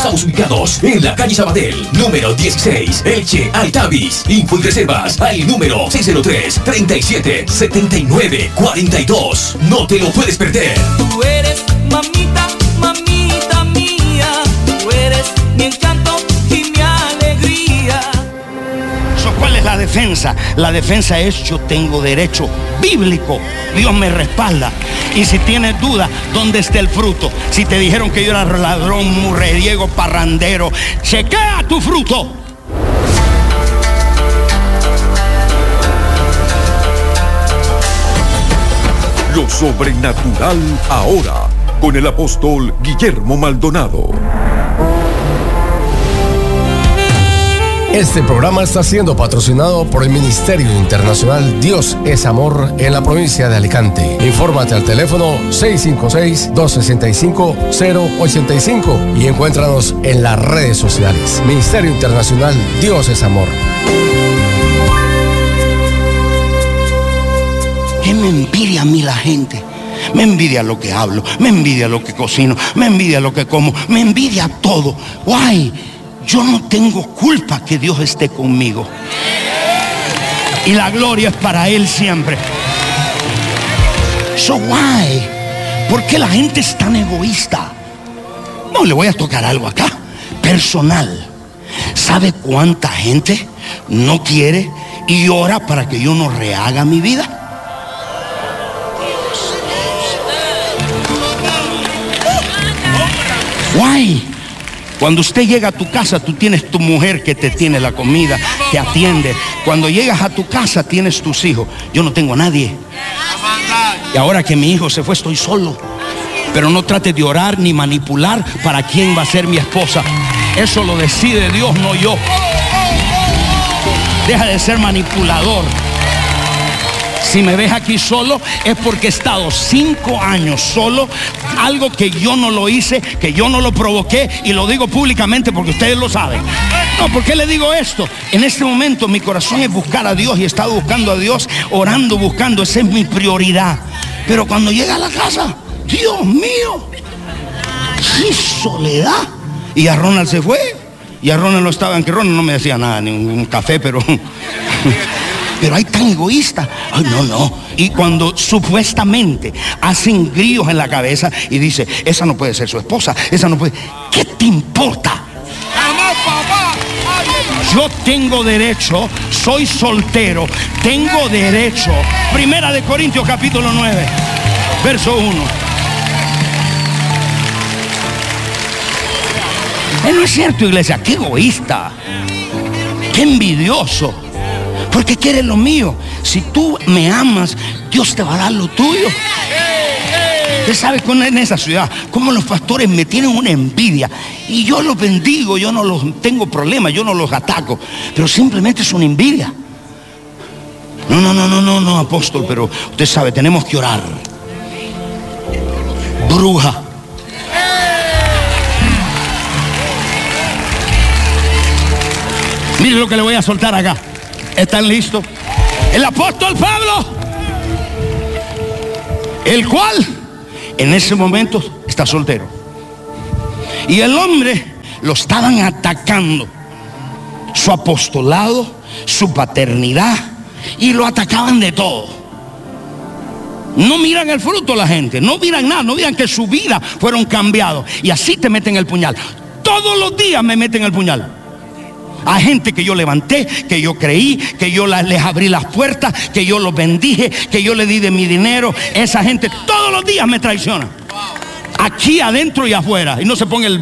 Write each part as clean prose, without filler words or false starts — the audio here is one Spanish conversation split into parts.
Estamos ubicados en la calle Sabadell, número 16, Elche, Altavis. Info y reservas al número 603-3779-42. No te lo puedes perder. Tú eres mamita, mamita mía. Tú eres mi encanto y mi alegría. ¿Cuál es la defensa? La defensa es: yo tengo derecho bíblico. Dios me respalda. Y si tienes duda, ¿dónde está el fruto? Si te dijeron que yo era ladrón, mujeriego, parrandero, chequea tu fruto. Lo sobrenatural ahora, con el apóstol Guillermo Maldonado. Este programa está siendo patrocinado por el Ministerio Internacional Dios es Amor en la provincia de Alicante. Infórmate al teléfono 656-265-085 y encuéntranos en las redes sociales. Ministerio Internacional Dios es Amor. ¿Qué me envidia a mí la gente? Me envidia lo que hablo, me envidia lo que cocino, me envidia lo que como, me envidia todo. Guay. Yo no tengo culpa que Dios esté conmigo. Y la gloria es para Él siempre. So why? ¿Por qué la gente es tan egoísta? No, le voy a tocar algo acá, personal. ¿Sabe cuánta gente no quiere y ora para que yo no rehaga mi vida? Why? Cuando usted llega a tu casa, tú tienes tu mujer que te tiene la comida, te atiende. Cuando llegas a tu casa, tienes tus hijos. Yo no tengo a nadie. Y ahora que mi hijo se fue, estoy solo. Pero no trate de orar ni manipular para quién va a ser mi esposa. Eso lo decide Dios, no yo. Deja de ser manipulador. Si me ves aquí solo es porque he estado 5 años solo, algo que yo no lo hice, que yo no lo provoqué, y lo digo públicamente porque ustedes lo saben. No, ¿por qué le digo esto? En este momento mi corazón es buscar a Dios y he estado buscando a Dios, orando, buscando, esa es mi prioridad. Pero cuando llega a la casa, Dios mío, qué soledad. Y a Ronald se fue, y a Ronald no estaba, aunque Ronald no me decía nada, ni un café, pero... Pero hay tan egoísta. Ay, no. Y cuando supuestamente hacen grillos en la cabeza y dice, esa no puede ser su esposa, esa no puede. ¿Qué te importa? Yo tengo derecho, soy soltero, tengo derecho. Primera de Corintios capítulo 9, verso 1. No es cierto, iglesia, qué egoísta, qué envidioso. Porque quieres lo mío. Si tú me amas, Dios te va a dar lo tuyo. Usted sabe que en esa ciudad, como los pastores me tienen una envidia. Y yo los bendigo, yo no los tengo problemas, yo no los ataco. Pero simplemente es una envidia. No, apóstol, pero usted sabe, tenemos que orar. Bruja. Mire lo que le voy a soltar acá. ¿Están listos? El apóstol Pablo, el cual en ese momento está soltero. Y el hombre lo estaban atacando. Su apostolado, su paternidad, y lo atacaban de todo. No miran el fruto la gente, no miran nada, no miran que su vida fueron cambiados. Y así te meten el puñal. Todos los días me meten el puñal. A gente que yo levanté, que yo creí, que yo les abrí las puertas, que yo los bendije, que yo les di de mi dinero. Esa gente todos los días me traiciona. Aquí adentro y afuera. Y no se pone el...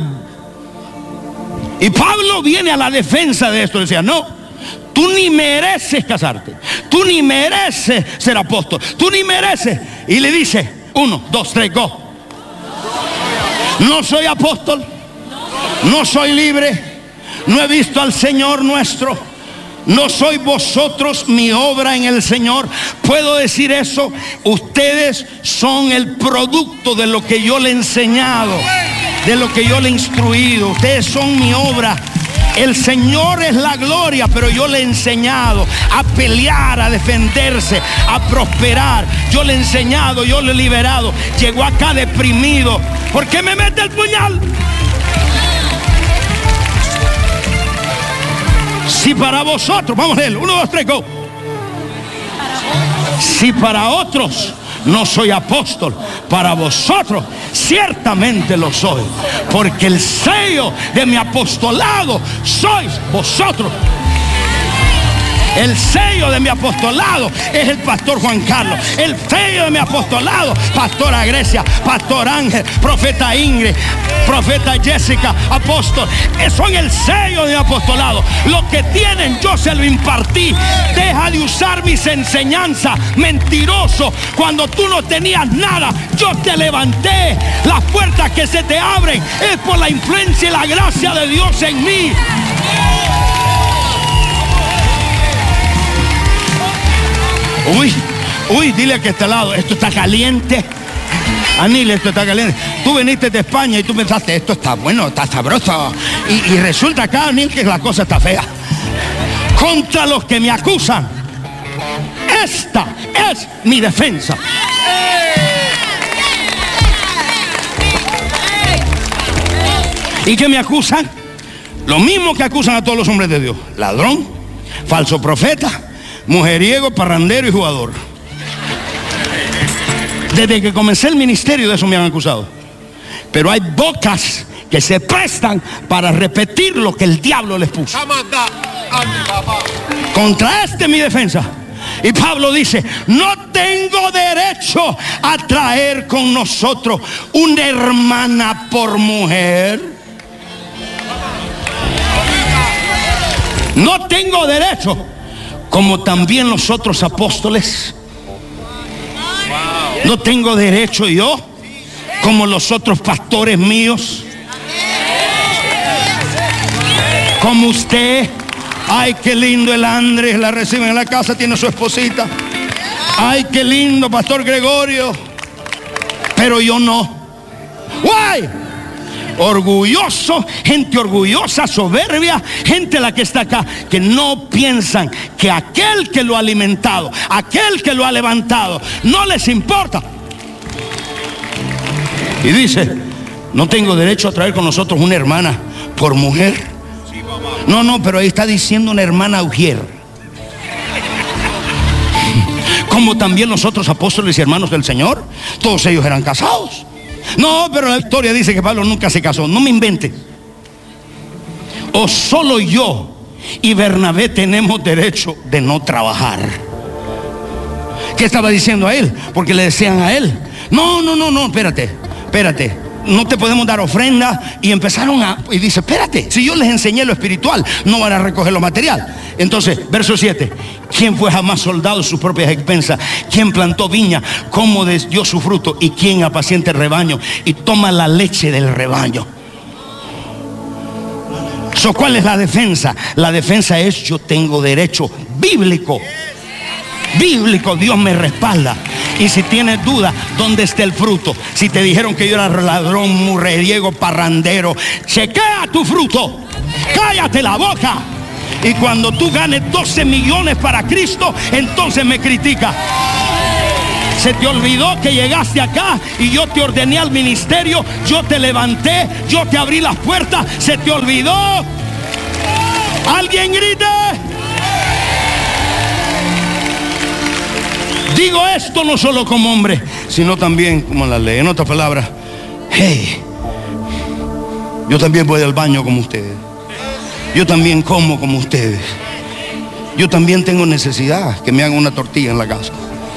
Y Pablo viene a la defensa de esto. Decía, no, tú ni mereces casarte. Tú ni mereces ser apóstol. Tú ni mereces. Y le dice, 1, 2, 3, go. No soy apóstol. No soy libre. No he visto al Señor nuestro. No soy vosotros mi obra en el Señor. ¿Puedo decir eso? Ustedes son el producto de lo que yo le he enseñado, de lo que yo le he instruido. Ustedes son mi obra. El Señor es la gloria, pero yo le he enseñado a pelear, a defenderse, a prosperar. Yo le he enseñado, yo le he liberado. Llegó acá deprimido. ¿Por qué me mete el puñal? Si para vosotros, vamos a leerlo, 1, 2, 3, go. Si para otros no soy apóstol, para vosotros ciertamente lo soy, porque el sello de mi apostolado sois vosotros. El sello de mi apostolado es el pastor Juan Carlos. El sello de mi apostolado, pastora Grecia, pastor Ángel, profeta Ingrid, profeta Jessica, apóstol. Son el sello de mi apostolado. Lo que tienen yo se lo impartí. Deja de usar mis enseñanzas, mentiroso. Cuando tú no tenías nada, yo te levanté. Las puertas que se te abren es por la influencia y la gracia de Dios en mí. Uy, dile que está al lado, esto está caliente. Anil, esto está caliente. Tú viniste de España y tú pensaste, esto está bueno, está sabroso. Y resulta acá, Anil, que la cosa está fea. Contra los que me acusan, esta es mi defensa. ¿Y qué me acusan? Lo mismo que acusan a todos los hombres de Dios: ladrón, falso profeta, mujeriego, parrandero y jugador. Desde que comencé el ministerio de eso me han acusado. Pero hay bocas que se prestan para repetir lo que el diablo les puso. Contra mi defensa. Y Pablo dice: no tengo derecho a traer con nosotros una hermana por mujer. No tengo derecho. Como también los otros apóstoles. No tengo derecho yo, como los otros pastores míos, como usted. Ay, qué lindo el Andrés, la reciben en la casa, tiene su esposita. Ay, qué lindo, pastor Gregorio. Pero yo no. ¡Guay! Orgulloso, gente orgullosa, soberbia, gente la que está acá, que no piensan que aquel que lo ha alimentado, aquel que lo ha levantado, no les importa. Y dice: no tengo derecho a traer con nosotros una hermana por mujer. No, pero ahí está diciendo una hermana ujier. Como también los otros apóstoles y hermanos del Señor, todos ellos eran casados. No, pero la historia dice que Pablo nunca se casó. No me invente. O solo yo y Bernabé tenemos derecho de no trabajar. ¿Qué estaba diciendo a él? Porque le decían a él: no, espérate. No te podemos dar ofrenda. Y empezaron y dice: espérate, si yo les enseñé lo espiritual, no van a recoger lo material. Entonces, verso 7: ¿quién fue jamás soldado de sus propias expensas? ¿Quién plantó viña? ¿Cómo dio su fruto? ¿Y quién apacienta el rebaño y toma la leche del rebaño? ¿Cuál es la defensa? La defensa es: yo tengo derecho bíblico. Dios me respalda. Y si tienes duda, ¿dónde está el fruto? Si te dijeron que yo era ladrón, mujeriego, parrandero, chequea tu fruto. Cállate la boca. Y cuando tú ganes 12 millones para Cristo, entonces me critica. Se te olvidó que llegaste acá y yo te ordené al ministerio, yo te levanté, yo te abrí las puertas. Se te olvidó. Alguien grite. Digo esto no solo como hombre, sino también como la ley. En otras palabras, yo también voy al baño como ustedes. Yo también como como ustedes. Yo también tengo necesidad que me hagan una tortilla en la casa.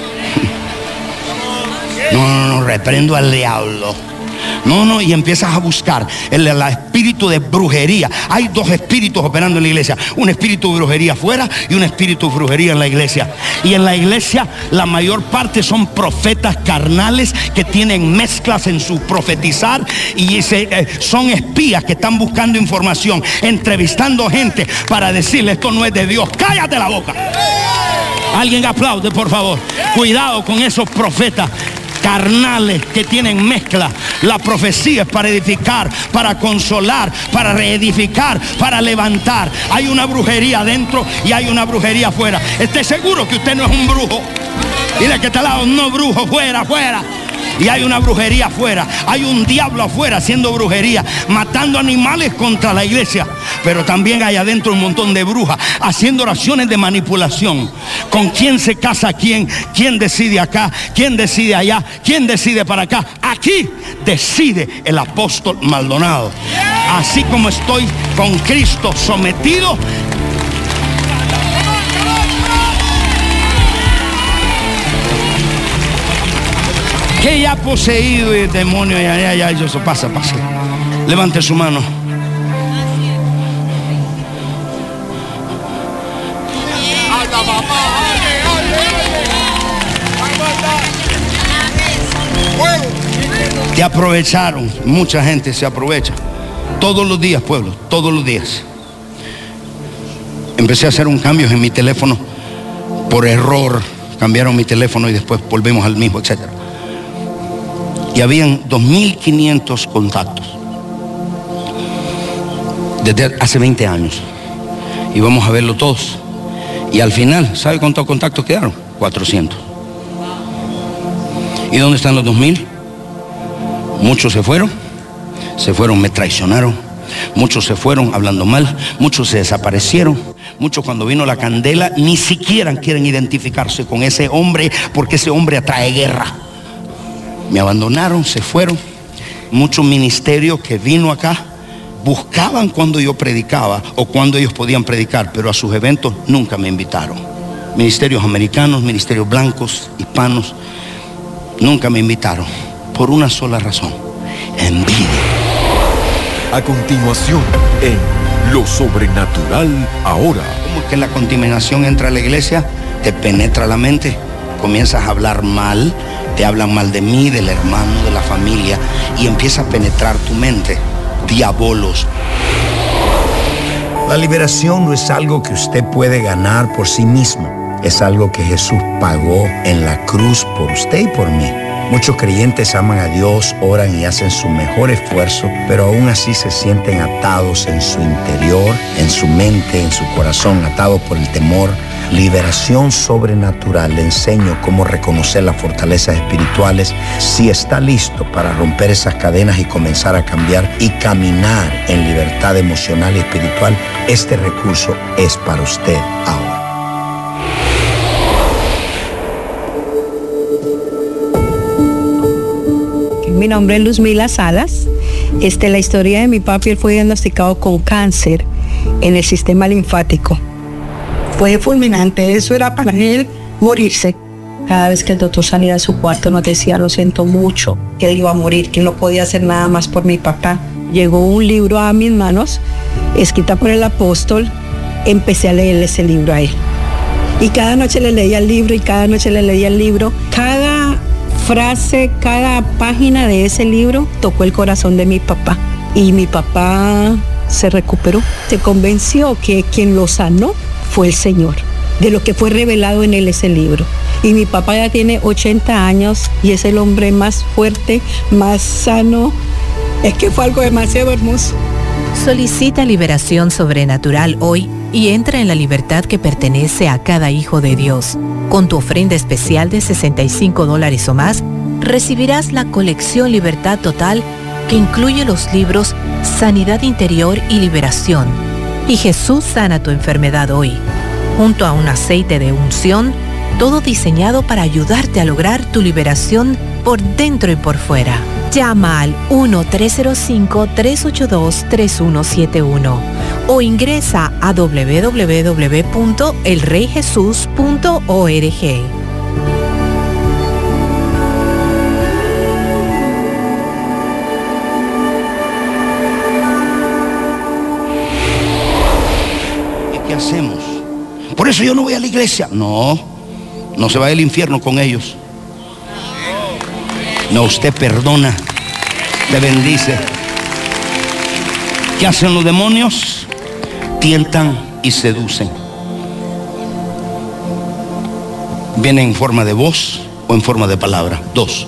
No, reprendo al diablo. No, y empiezas a buscar el espíritu de brujería. Hay dos espíritus operando en la iglesia: un espíritu de brujería afuera y un espíritu de brujería en la iglesia. Y en la iglesia la mayor parte son profetas carnales que tienen mezclas en su profetizar y son espías que están buscando información, entrevistando gente para decirle: esto no es de Dios. Cállate la boca. Alguien aplaude, por favor. Cuidado con esos profetas carnales que tienen mezcla. La profecía es para edificar, para consolar, para reedificar, para levantar. Hay una brujería adentro y hay una brujería afuera. Esté seguro que usted no es un brujo. Dile que está al lado: no, brujo, fuera. Y hay una brujería afuera, hay un diablo afuera haciendo brujería, matando animales contra la iglesia. Pero también hay adentro un montón de brujas haciendo oraciones de manipulación. ¿Con quién se casa quién? ¿Quién decide acá? ¿Quién decide allá? ¿Quién decide para acá? Aquí decide el apóstol Maldonado. Así como estoy con Cristo sometido, que ya poseído el demonio, ya, eso pasa. Levante su mano. Te aprovecharon, mucha gente se aprovecha. Todos los días, pueblo, todos los días. Empecé a hacer un cambio en mi teléfono por error. Cambiaron mi teléfono y después volvemos al mismo, etcétera. Y habían 2.500 contactos desde hace 20 años. Y vamos a verlo todos. Y al final, ¿sabe cuántos contactos quedaron? 400. ¿Y dónde están los 2.000? Muchos se fueron, me traicionaron. Muchos se fueron hablando mal, muchos se desaparecieron. Muchos cuando vino la candela ni siquiera quieren identificarse con ese hombre, porque ese hombre atrae guerra. Me abandonaron, se fueron. Muchos ministerios que vino acá buscaban cuando yo predicaba o cuando ellos podían predicar, pero a sus eventos nunca me invitaron. Ministerios americanos, ministerios blancos, hispanos, nunca me invitaron por una sola razón: envidia. A continuación, en Lo Sobrenatural Ahora. ¿Cómo es que la contaminación entra a la iglesia? Te penetra la mente, comienzas a hablar mal. Te hablan mal de mí, del hermano, de la familia, y empieza a penetrar tu mente. Diabolos. La liberación no es algo que usted puede ganar por sí mismo. Es algo que Jesús pagó en la cruz por usted y por mí. Muchos creyentes aman a Dios, oran y hacen su mejor esfuerzo, pero aún así se sienten atados en su interior, en su mente, en su corazón, atados por el temor. Liberación sobrenatural. Le enseño cómo reconocer las fortalezas espirituales. Si está listo para romper esas cadenas y comenzar a cambiar y caminar en libertad emocional y espiritual, este recurso es para usted ahora. Mi nombre es Luzmila Salas. La historia de mi papi, él fue diagnosticado con cáncer en el sistema linfático. Fue fulminante, eso era para él morirse. Cada vez que el doctor salía de su cuarto nos decía: lo siento mucho, que él iba a morir, que él no podía hacer nada más por mi papá. Llegó un libro a mis manos, escrita por el apóstol. Empecé a leerle ese libro a él. Y cada noche le leía el libro, Cada frase, cada página de ese libro tocó el corazón de mi papá. Y mi papá se recuperó. Se convenció que quien lo sanó fue el Señor, de lo que fue revelado en él ese libro. Y mi papá ya tiene 80 años y es el hombre más fuerte, más sano. Es que fue algo demasiado hermoso. Solicita liberación sobrenatural hoy y entra en la libertad que pertenece a cada hijo de Dios. Con tu ofrenda especial de $65 o más, recibirás la colección Libertad Total, que incluye los libros Sanidad Interior y Liberación y Jesús sana tu enfermedad hoy, junto a un aceite de unción, todo diseñado para ayudarte a lograr tu liberación por dentro y por fuera. Llama al 1-305-382-3171 o ingresa a www.elreyjesus.org. ¿Qué hacemos? Por eso yo no voy a la iglesia. No se va al infierno con ellos. No, usted perdona, te bendice. ¿Qué hacen los demonios? Tientan y seducen. Vienen en forma de voz o en forma de palabra. Dos.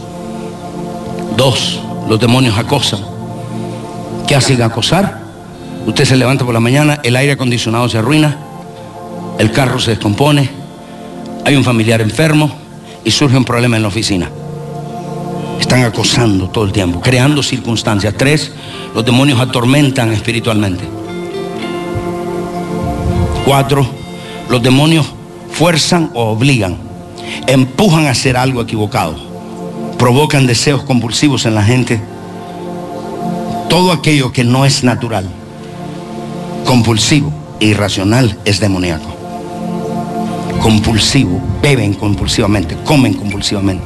Los demonios acosan. ¿Qué hacen acosar? Usted se levanta por la mañana, el aire acondicionado se arruina, el carro se descompone, hay un familiar enfermo y surge un problema en la oficina. Están acosando todo el tiempo, creando circunstancias. 3, los demonios atormentan espiritualmente. 4, los demonios fuerzan o obligan, empujan a hacer algo equivocado, provocan deseos compulsivos en la gente. Todo aquello que no es natural, compulsivo e irracional es demoníaco. Compulsivo, beben compulsivamente, comen compulsivamente.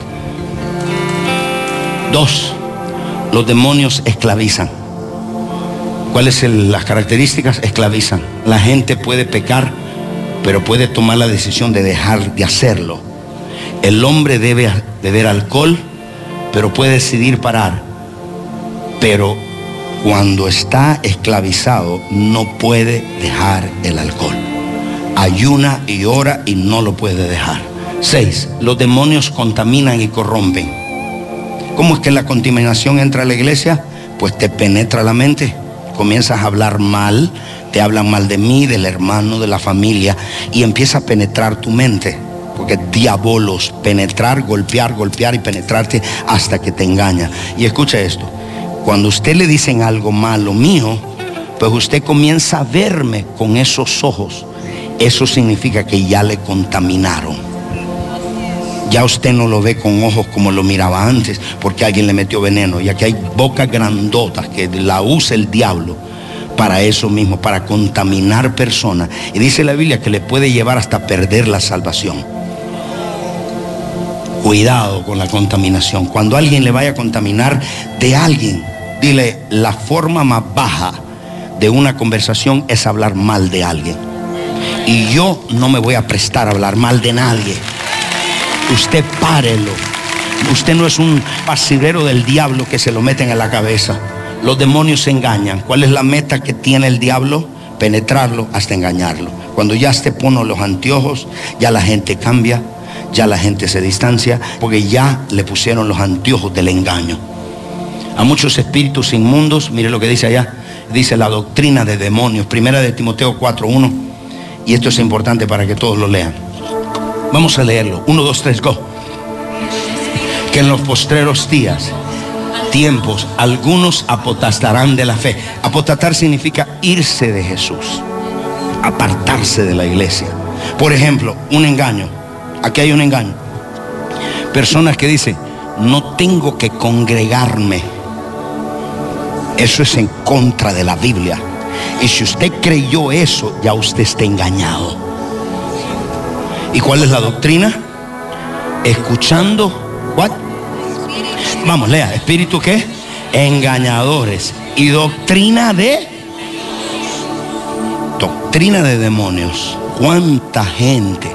2, los demonios esclavizan. ¿Cuáles son las características? Esclavizan. La gente puede pecar, pero puede tomar la decisión de dejar de hacerlo. El hombre debe beber alcohol, pero puede decidir parar. Pero cuando está esclavizado, no puede dejar el alcohol. Ayuna y ora y no lo puede dejar. 6, los demonios contaminan y corrompen. ¿Cómo es que la contaminación entra a la iglesia? Pues te penetra la mente. Comienzas a hablar mal, te hablan mal de mí, del hermano, de la familia, y empieza a penetrar tu mente. Porque diabolos, penetrar, golpear y penetrarte hasta que te engaña. Y escucha esto, cuando usted le dicen algo malo mío, pues usted comienza a verme con esos ojos. Eso significa que ya le contaminaron. Ya usted no lo ve con ojos como lo miraba antes, porque alguien le metió veneno. Y aquí hay bocas grandotas que la usa el diablo para eso mismo, para contaminar personas. Y dice la Biblia que le puede llevar hasta perder la salvación. Cuidado con la contaminación. Cuando alguien le vaya a contaminar de alguien, dile, la forma más baja de una conversación es hablar mal de alguien. Y yo no me voy a prestar a hablar mal de nadie. Usted párelo. Usted no es un pasilero del diablo que se lo meten en la cabeza. Los demonios se engañan. ¿Cuál es la meta que tiene el diablo? Penetrarlo hasta engañarlo. Cuando ya te pone los anteojos, ya la gente cambia, ya la gente se distancia, porque ya le pusieron los anteojos del engaño. A muchos espíritus inmundos, mire lo que dice allá, dice la doctrina de demonios, 1 de Timoteo 4:1, y esto es importante para que todos lo lean. Vamos a leerlo, 1, 2, 3, go. Que en los postreros tiempos, algunos apostatarán de la fe. Apostatar significa irse de Jesús, apartarse de la iglesia. Por ejemplo, un engaño. Aquí hay un engaño. Personas que dicen, no tengo que congregarme. Eso es en contra de la Biblia. Y si usted creyó eso, ya usted está engañado. ¿Y cuál es la doctrina? Escuchando, ¿what? Vamos, lea, ¿espíritu qué? Engañadores. Y doctrina de demonios. ¿Cuánta gente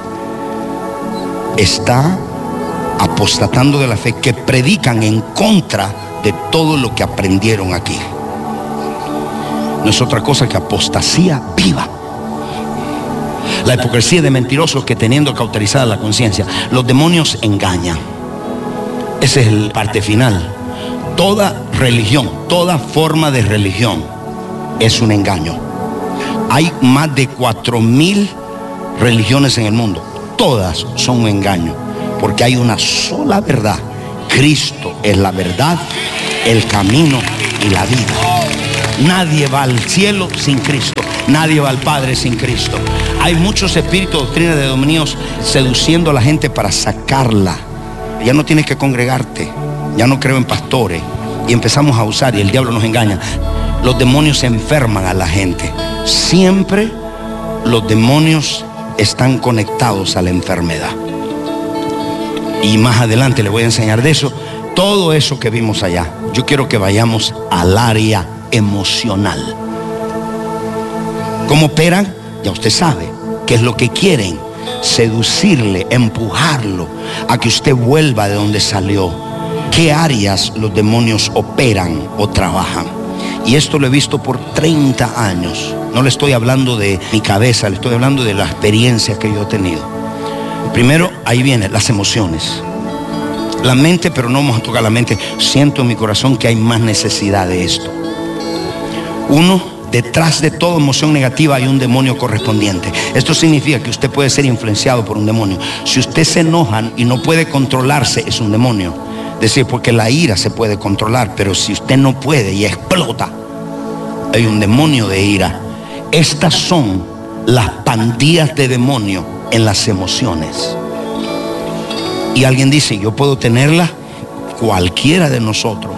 está apostatando de la fe, que predican en contra de todo lo que aprendieron aquí? No es otra cosa que apostasía viva. La hipocresía de mentirosos que teniendo cauterizada la conciencia. Los demonios engañan. Esa es la parte final. Toda religión, toda forma de religión es un engaño. Hay más de 4,000 religiones en el mundo. Todas son un engaño, porque hay una sola verdad. Cristo es la verdad, el camino y la vida. Nadie va al cielo sin Cristo. Nadie va al Padre sin Cristo. Hay muchos espíritus, doctrinas de demonios seduciendo a la gente para sacarla. Ya no tienes que congregarte. Ya no creo en pastores. Y empezamos a usar y el diablo nos engaña. Los demonios enferman a la gente. Siempre los demonios están conectados a la enfermedad. Y más adelante le voy a enseñar de eso. Todo eso que vimos allá. Yo quiero que vayamos al área emocional. ¿Cómo operan? Ya usted sabe qué es lo que quieren. Seducirle, empujarlo a que usted vuelva de donde salió. ¿Qué áreas los demonios operan o trabajan? Y esto lo he visto por 30 años. No le estoy hablando de mi cabeza, le estoy hablando de la experiencia que yo he tenido. Primero, ahí vienen las emociones. La mente, pero no vamos a tocar la mente. Siento en mi corazón que hay más necesidad de esto. Uno, detrás de toda emoción negativa hay un demonio correspondiente. Esto significa que usted puede ser influenciado por un demonio. Si usted se enoja y no puede controlarse, es un demonio. Decir, porque la ira se puede controlar, pero si usted no puede y explota, hay un demonio de ira. Estas son las pandillas de demonio en las emociones. Y alguien dice, yo puedo tenerla, cualquiera de nosotros.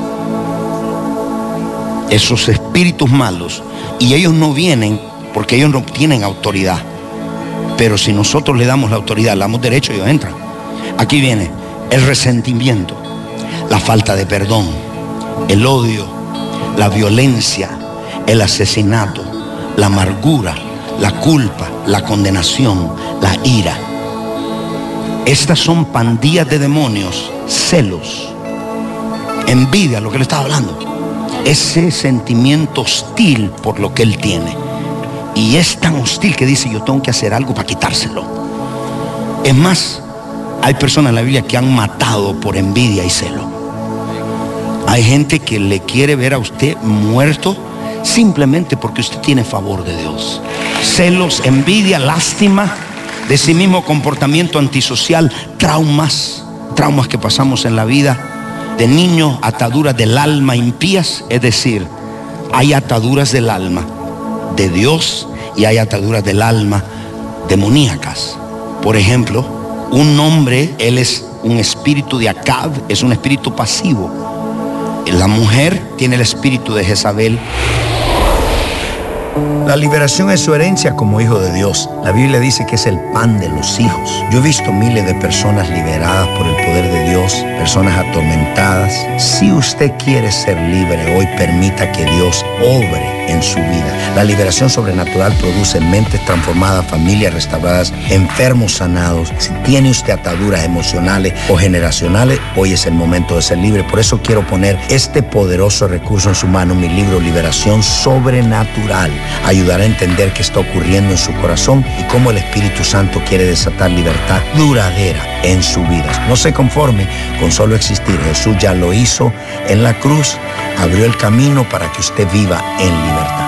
Esos espíritus malos, y ellos no vienen porque ellos no tienen autoridad. Pero si nosotros le damos la autoridad, le damos derecho, ellos entran. Aquí viene el resentimiento, la falta de perdón, el odio, la violencia, el asesinato, la amargura, la culpa, la condenación, la ira. Estas son pandillas de demonios, celos, envidia, lo que le estaba hablando. Ese sentimiento hostil por lo que él tiene. Y es tan hostil que dice, yo tengo que hacer algo para quitárselo. Es más, hay personas en la Biblia que han matado por envidia y celo. Hay gente que le quiere ver a usted muerto simplemente porque usted tiene favor de Dios. Celos, envidia, lástima de sí mismo, comportamiento antisocial, traumas que pasamos en la vida de niños, ataduras del alma impías. Es decir, hay ataduras del alma de Dios y hay ataduras del alma demoníacas. Por ejemplo, un hombre, él es un espíritu de Acab, es un espíritu pasivo. La mujer tiene el espíritu de Jezabel. La liberación es su herencia como hijo de Dios. La Biblia dice que es el pan de los hijos. Yo he visto miles de personas liberadas por el poder de Dios, personas atormentadas. Si usted quiere ser libre hoy, permita que Dios obre en su vida. La liberación sobrenatural produce mentes transformadas, familias restauradas, enfermos sanados. Si tiene usted ataduras emocionales o generacionales, hoy es el momento de ser libre. Por eso quiero poner este poderoso recurso en su mano, mi libro Liberación Sobrenatural. Ayudará a entender qué está ocurriendo en su corazón y cómo el Espíritu Santo quiere desatar libertad duradera en su vida. No se conforme con solo existir. Jesús ya lo hizo en la cruz, abrió el camino para que usted viva en libertad.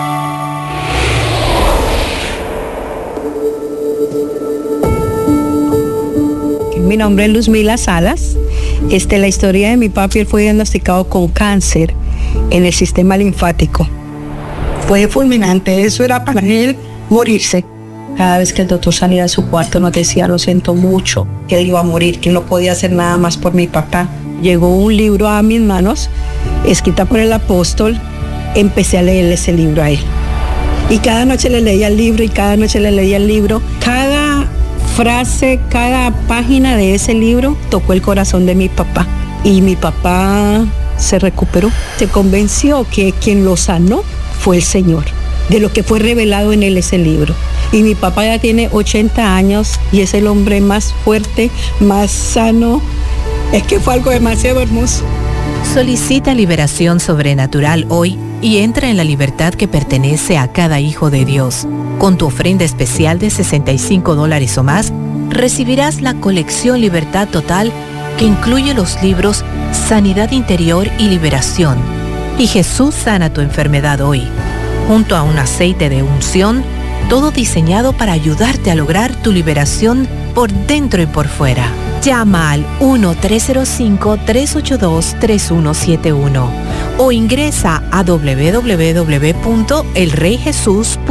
Mi nombre es Luzmila Salas. La historia de mi papi, él fue diagnosticado con cáncer en el sistema linfático. Fue fulminante, eso era para él morirse. Cada vez que el doctor salía de su cuarto nos decía, lo siento mucho, que él iba a morir, que no podía hacer nada más por mi papá. Llegó un libro a mis manos, escrita por el apóstol, empecé a leer ese libro a él. Y cada noche le leía el libro y cada noche le leía el libro. Cada frase, cada página de ese libro tocó el corazón de mi papá. Y mi papá se recuperó, se convenció que quien lo sanó fue el Señor, de lo que fue revelado en él ese libro. Y mi papá ya tiene 80 años y es el hombre más fuerte, más sano. Es que fue algo demasiado hermoso. Solicita liberación sobrenatural hoy y entra en la libertad que pertenece a cada hijo de Dios. Con tu ofrenda especial de $65 o más, recibirás la colección Libertad Total, que incluye los libros Sanidad Interior y Liberación y Jesús sana tu enfermedad hoy, junto a un aceite de unción, todo diseñado para ayudarte a lograr tu liberación por dentro y por fuera. Llama al 1-305-382-3171 o ingresa a www.elreyjesus.com.